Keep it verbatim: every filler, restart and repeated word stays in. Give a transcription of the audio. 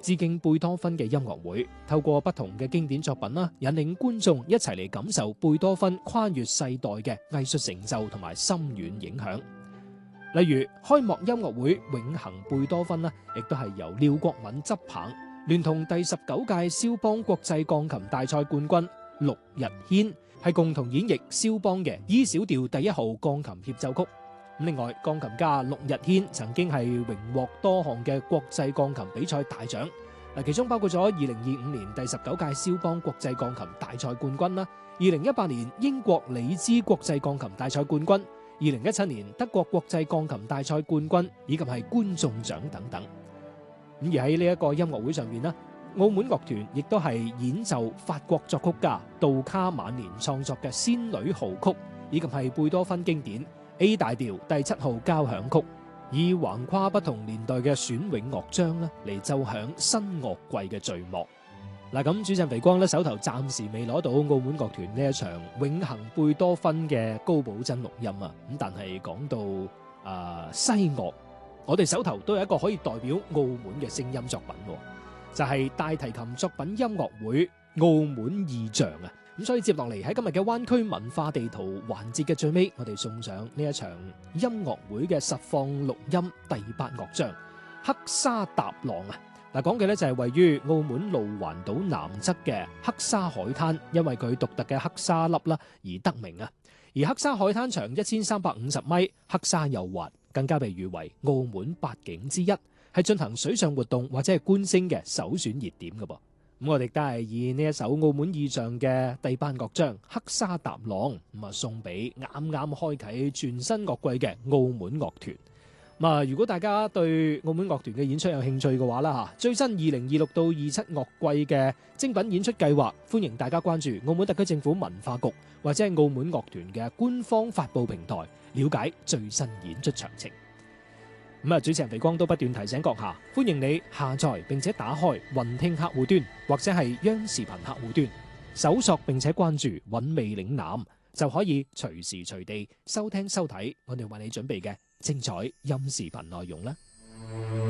致敬貝多芬嘅音樂會，透過不同嘅經典作品啦，引領觀眾一齊嚟感受貝多芬跨越世代嘅藝術成就同埋深遠影響。例如開幕音樂會《永恆貝多芬》啦，亦都係由廖國敏執棒，聯同第十九屆肖邦國際鋼琴大賽冠軍陸日軒，係共同演繹肖邦嘅 E 小調第一號鋼琴協奏曲。另外，鋼琴家陸日軒曾經係榮獲多項嘅國際鋼琴比賽大獎，嗱，其中包括咗二零二五年第十九屆肖邦國際鋼琴大賽冠軍啦，二零一八年英國里茲國際鋼琴大賽冠軍，二零一七年德國國際鋼琴大賽冠軍，以及係觀眾獎等等。咁而喺呢一個音樂會上面呢，澳門樂團亦都係演奏法國作曲家杜卡晚年創作嘅《仙女號曲》，以及係貝多芬經典 A 大調第七號交響曲，以橫跨不同年代嘅選詠樂章咧嚟奏響新樂季嘅序幕。嗱，咁主陣肥光咧手頭暫時未攞到澳門樂團呢一場永恆貝多芬嘅高保真錄音啊，咁但係講到誒、呃、西樂，我哋手頭都有一個可以代表澳門嘅聲音作品，就係、是、大提琴作品音樂會澳門意象啊。咁所以接落嚟喺今日嘅灣區文化地圖環節嘅最尾，我哋送上呢一場音樂會嘅實況錄音第八樂章黑沙踏浪啊！嗱，講嘅咧就係位於澳門路環島南側嘅黑沙海灘，因為佢獨特嘅黑沙粒啦而得名啊。而黑沙海灘長一千三百五十米，黑沙又滑，更加被譽為澳門八景之一，係進行水上活動或者係觀星嘅首選熱點噶噃。咁我哋都係以呢一首澳門意象嘅第八樂章黑沙踏浪咁啊，送俾啱啱開啟全新樂季嘅澳門樂團。咁啊，如果大家對澳門樂團嘅演出有興趣嘅話啦吓，最新二零二六到二七樂季嘅精品演出計劃，歡迎大家關注澳門特區政府文化局或者係澳門樂團嘅官方發布平台，了解最新演出詳情。咁啊，主持人肥光都不斷提醒閣下，歡迎你下載並且打開雲聽客戶端或者係央視頻客戶端，搜索並且關注韻味嶺南，就可以隨時隨地收聽收睇我哋為你準備嘅精彩音視頻內容啦。